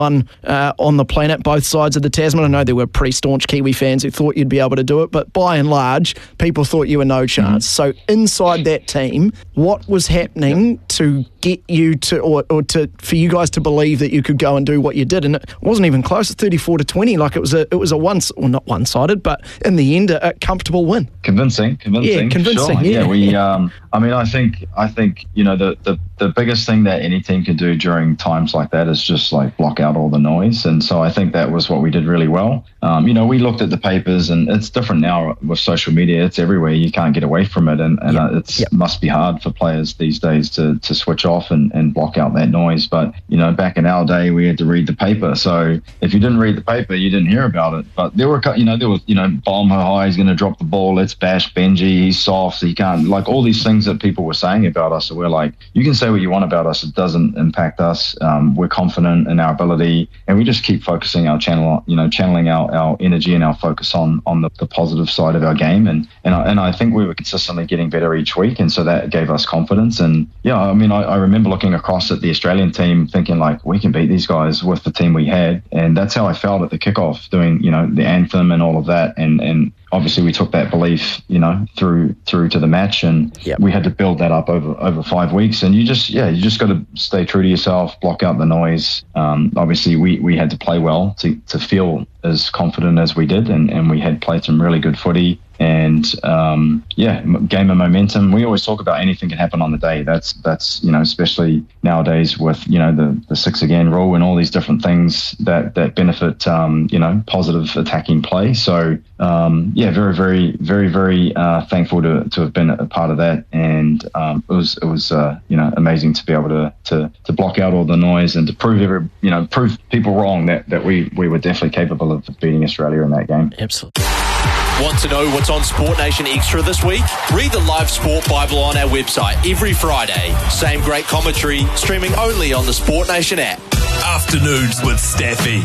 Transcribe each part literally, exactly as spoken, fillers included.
one uh, on the planet, both sides of the Tasman. I know there were pretty staunch Kiwi fans who thought you'd be able to do it, but by and large, people thought you were no chance. Mm-hmm. So inside that team, what was happening to get you to, or, or to, for you guys to believe that you could go and do what you did? And it wasn't even close, thirty-four to twenty. Like it was a, it was a one, well, not one-sided, but in the end, a, a comfortable win. Convincing, convincing. Yeah, convincing. Sure. Yeah, yeah. We, um, I mean, I think, I think, you know, the, the the biggest thing that any team can do during times like that is just like block out all the noise. And so I think that was what we did really well. Um, you know, we looked at the papers, and it's different now with social media. It's everywhere. You can't get away from it. And, and yep. uh, it's yep. must be hard for players these days to, to switch off and, and block out that noise. But, you know, back in our day, we had to read the paper. So if you didn't read the paper, you didn't hear about it. But there were, you know, there was, you know, bomb her high, he's going to drop the ball. Let's bash Benji. He's soft. He can't, like all these things that people were saying about us. So we're like, you can say what you want about us. It doesn't impact us. Um, we're confident in our ability, and we just keep focusing our channel, you know, channeling our, our energy and our focus on on the, the positive side of our game. And and I, and I think we were consistently getting better each week, and so that gave us confidence. And yeah, I mean, I, I remember looking across at the Australian team, thinking like, we can beat these guys with the team we had, and that's how I felt at the kickoff, doing, you know, the anthem and all of that, and and. Obviously, we took that belief, you know, through through to the match, and yep. we had to build that up over, over five weeks. And you just, yeah, you just got to stay true to yourself, block out the noise. Um, obviously, we, we had to play well to, to feel as confident as we did, and, and we had played some really good footy. And um, yeah, game of momentum. We always talk about anything can happen on the day. That's that's you know, especially nowadays with, you know, the, the six again rule and all these different things that that benefit um, you know, positive attacking play. So um, yeah, very very very very uh, thankful to, to have been a part of that. And um, it was it was uh, you know, amazing to be able to, to to block out all the noise and to prove every you know prove people wrong that that we we were definitely capable of beating Australia in that game. Absolutely. Want to know what's on Sport Nation Extra this week? Read the Live Sport Bible on our website every Friday. Same great commentary, streaming only on the Sport Nation app. Afternoons with Staffy.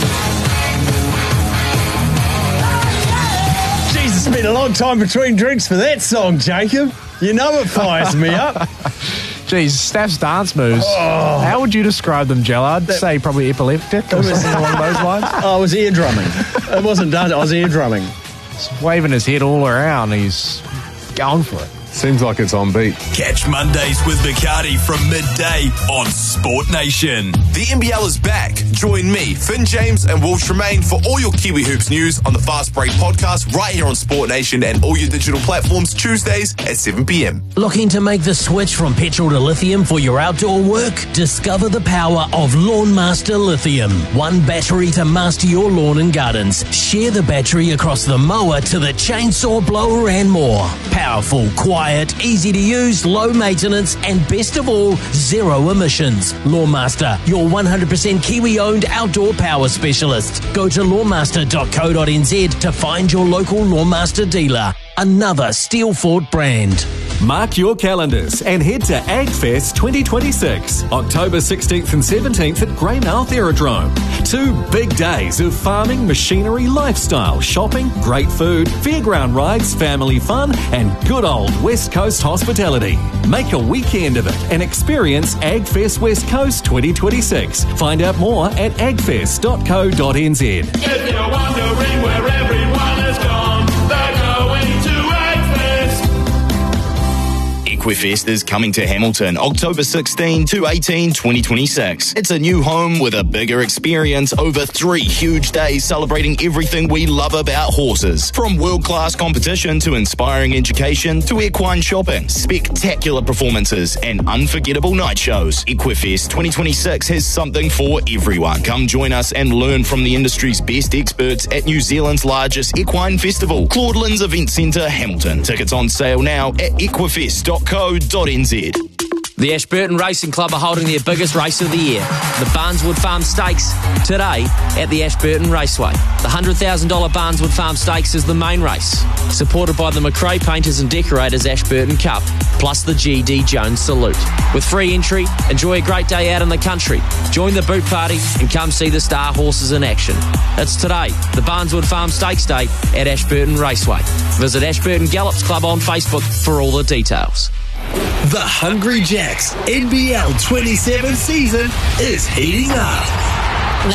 Jeez, it's been a long time between drinks for that song, Jacob. You know it fires me up. Jeez, Staff's dance moves. Oh. How would you describe them, Jill? I'd that, say probably epileptic or something along those lines. I was ear drumming. It wasn't done. I was ear drumming. He's waving his head all around. He's going for it. Seems like it's on beat. Catch Mondays with Bacardi from midday on Sport Nation. The N B L is back. Join me, Finn James and Will Tremaine for all your Kiwi Hoops news on the Fast Break podcast right here on Sport Nation and all your digital platforms Tuesdays at seven p.m. Looking to make the switch from petrol to lithium for your outdoor work? Discover the power of Lawnmaster Lithium. One battery to master your lawn and gardens. Share the battery across the mower to the chainsaw blower and more. Powerful, quiet, easy to use, low maintenance, and best of all, zero emissions. Lawnmaster, your one hundred percent Kiwi-owned outdoor power specialist. Go to lawnmaster dot co dot n z to find your local Lawnmaster dealer. Another Steelfort brand. Mark your calendars and head to AgFest twenty twenty-six, October sixteenth and seventeenth at Greymouth Aerodrome. Two big days of farming, machinery, lifestyle, shopping, great food, fairground rides, family fun, and good old West Coast hospitality. Make a weekend of it and experience AgFest West Coast twenty twenty-six. Find out more at agfest dot co dot n z. If you're wondering where everyone has gone, they're going to Equifest is coming to Hamilton October sixteenth to eighteenth, twenty twenty-six. It's a new home with a bigger experience over three huge days celebrating everything we love about horses. From world-class competition to inspiring education to equine shopping, spectacular performances and unforgettable night shows. Equifest twenty twenty-six has something for everyone. Come join us and learn from the industry's best experts at New Zealand's largest equine festival, Claudelands Event Centre, Hamilton. Tickets on sale now at equifest dot co dot n z. The Ashburton Racing Club are holding their biggest race of the year, the Barneswood Farm Stakes, today at the Ashburton Raceway. The one hundred thousand dollars Barneswood Farm Stakes is the main race, supported by the McRae Painters and Decorators Ashburton Cup, plus the G D Jones Salute. With free entry, enjoy a great day out in the country, join the boot party and come see the star horses in action. It's today, the Barneswood Farm Stakes Day at Ashburton Raceway. Visit Ashburton Gallops Club on Facebook for all the details. The Hungry Jacks N B L twenty-seven season is heating up.